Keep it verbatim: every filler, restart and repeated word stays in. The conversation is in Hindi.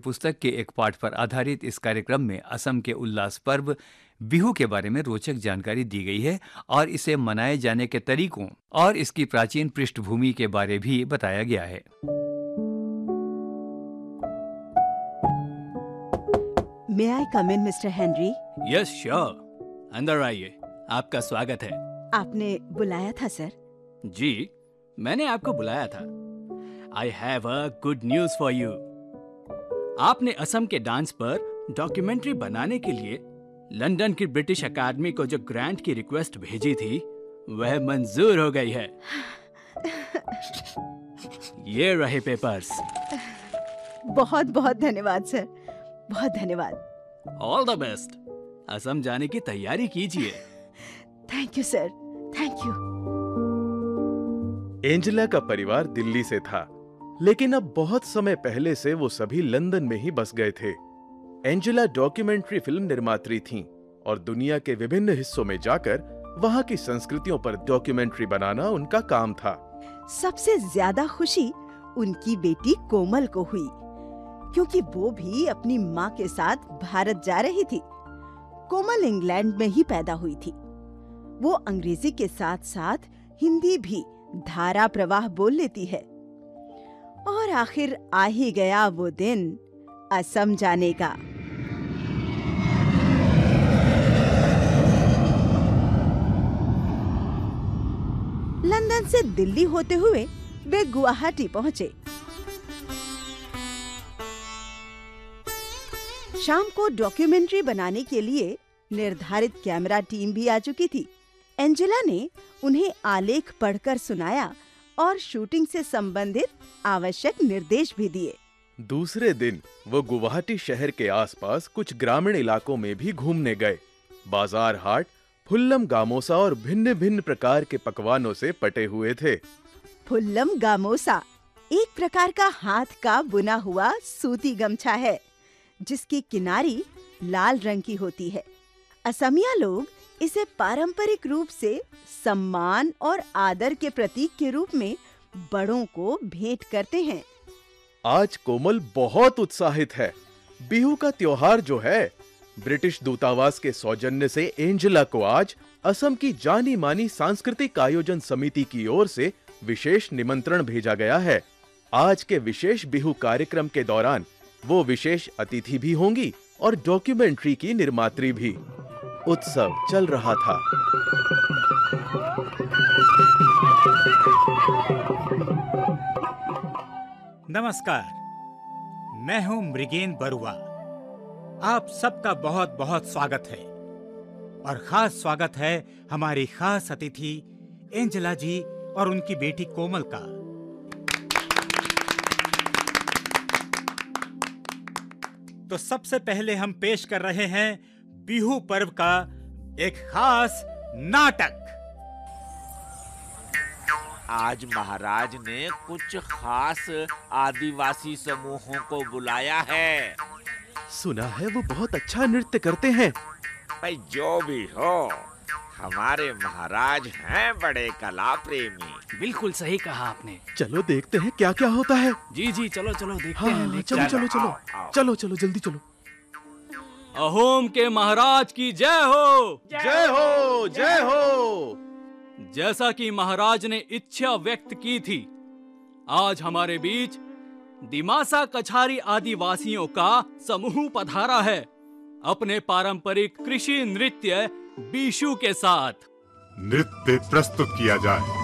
पुस्तक के एक पाठ पर आधारित इस कार्यक्रम में असम के उल्लास पर्व बिहू के बारे में रोचक जानकारी दी गई है और इसे मनाए जाने के तरीकों और इसकी प्राचीन पृष्ठभूमि के बारे भी बताया गया है। May I come in, mister Henry? Yes sure, अंदर आइए, आपका स्वागत है। आपने बुलाया था सर? जी, मैंने आपको बुलाया था। I have a good news for you. आपने असम के डांस पर डॉक्यूमेंट्री बनाने के लिए लंदन की ब्रिटिश अकादमी को जो ग्रांट की रिक्वेस्ट भेजी थी वह मंजूर हो गई है। ये रहे पेपर्स। बहुत बहुत धन्यवाद सर, बहुत धन्यवाद। All the best. असम जाने की तैयारी कीजिए। Thank you sir, thank you. Angela का परिवार दिल्ली से था, लेकिन अब बहुत समय पहले से वो सभी लंदन में ही बस गए थे। एंजेला डॉक्यूमेंट्री फिल्म निर्मात्री थीं और दुनिया के विभिन्न हिस्सों में जाकर वहाँ की संस्कृतियों पर डॉक्यूमेंट्री बनाना उनका काम था। सबसे ज्यादा खुशी उनकी बेटी कोमल को हुई, क्योंकि वो भी अपनी माँ के साथ भारत जा रही थी। कोमल इंग्लैंड में ही पैदा हुई थी। वो अंग्रेजी के साथ साथ हिंदी भी धारा प्रवाह बोल लेती है। और आखिर आ ही गया वो दिन असम जाने का। लंदन से दिल्ली होते हुए वे गुवाहाटी पहुंचे। शाम को डॉक्यूमेंट्री बनाने के लिए निर्धारित कैमरा टीम भी आ चुकी थी। एंजेला ने उन्हें आलेख पढ़कर सुनाया और शूटिंग से संबंधित आवश्यक निर्देश भी दिए। दूसरे दिन वो गुवाहाटी शहर के आसपास कुछ ग्रामीण इलाकों में भी घूमने गए। बाजार हाट फुल्लम गामोसा और भिन्न भिन्न प्रकार के पकवानों से पटे हुए थे। फुल्लम गामोसा एक प्रकार का हाथ का बुना हुआ सूती गमछा है, जिसकी किनारी लाल रंग की होती है। असमिया लोग इसे पारंपरिक रूप से सम्मान और आदर के प्रतीक के रूप में बड़ों को भेंट करते हैं। आज कोमल बहुत उत्साहित है। बिहू का त्योहार जो है, ब्रिटिश दूतावास के सौजन्य से एंजेला को आज असम की जानी मानी सांस्कृतिक आयोजन समिति की ओर से विशेष निमंत्रण भेजा गया है। आज के विशेष बिहू कार्यक्रम के दौरान वो विशेष अतिथि भी होंगी और डॉक्यूमेंट्री की निर्मात्री भी। उत्सव चल रहा था। नमस्कार, मैं हूं मृगेन बरुआ। आप सबका बहुत बहुत स्वागत है और खास स्वागत है हमारी खास अतिथि एंजेला जी और उनकी बेटी कोमल का। तो सबसे पहले हम पेश कर रहे हैं बिहू पर्व का एक खास नाटक। आज महाराज ने कुछ खास आदिवासी समूहों को बुलाया है। सुना है वो बहुत अच्छा नृत्य करते हैं। भाई जो भी हो, हमारे महाराज हैं बड़े कला प्रेमी। बिल्कुल सही कहा आपने। चलो देखते हैं क्या क्या होता है। जी जी चलो चलो देखते हाँ, हैं। देखते चलो हैं। चलो चलो आओ, आओ। चलो चलो जल्दी चलो। अहोम के महाराज की जय हो। जय हो जय हो। जैसा कि महाराज ने इच्छा व्यक्त की थी, आज हमारे बीच दिमासा कछारी आदिवासियों का समूह पधारा है अपने पारंपरिक कृषि नृत्य बीशू के साथ। नृत्य प्रस्तुत किया जाए।